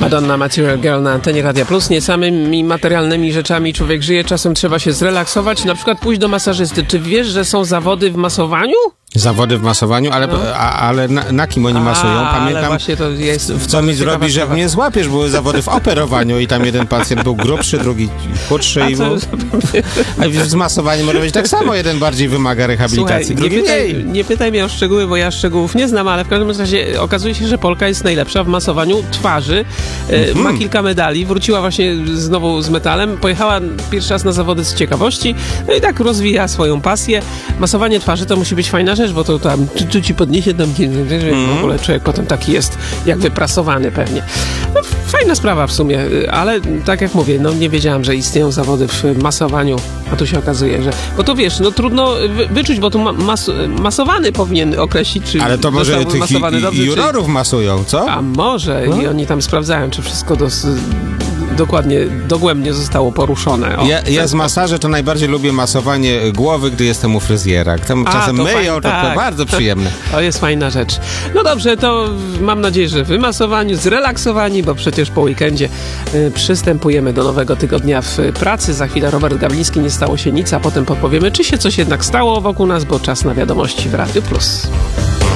Madonna Material Girl na antenie Radia Plus. Nie samymi materialnymi rzeczami człowiek żyje, czasem trzeba się zrelaksować, na przykład pójść do masażysty. Czy wiesz, że są zawody w masowaniu? Zawody w masowaniu, ale na kim oni masują? Pamiętam, ale właśnie to jest w co mi zrobi, że mnie złapiesz. Były zawody w operowaniu i tam jeden pacjent był grubszy, drugi chudszy. A z masowaniem może być tak samo. Jeden bardziej wymaga rehabilitacji, Słuchaj, nie pytaj mnie o szczegóły, bo ja szczegółów nie znam, ale w każdym razie okazuje się, że Polka jest najlepsza w masowaniu twarzy. Ma kilka medali, wróciła właśnie znowu z metalem, pojechała pierwszy raz na zawody z ciekawości, no i tak rozwija swoją pasję. Masowanie twarzy to musi być fajna rzecz, bo to tam tu ci podniesie, tam w ogóle człowiek potem taki jest jak wyprasowany pewnie. No, fajna sprawa w sumie, ale tak jak mówię, no nie wiedziałem, że istnieją zawody w masowaniu, a tu się okazuje, że... Bo to wiesz, no trudno wyczuć, bo tu masowany powinien określić, czy ale to może tych jurorów masują, co? A może i oni tam sprawdzają, czy wszystko dokładnie, dogłębnie zostało poruszone. Ja z masaży to najbardziej lubię masowanie głowy, gdy jestem u fryzjera. Tam czasem myją, to bardzo przyjemne. To jest fajna rzecz. No dobrze, to mam nadzieję, że wymasowani, zrelaksowani, bo przecież po weekendzie przystępujemy do nowego tygodnia w pracy. Za chwilę Robert Gawliński, nie stało się nic, a potem podpowiemy, czy się coś jednak stało wokół nas, bo czas na wiadomości w Radiu Plus.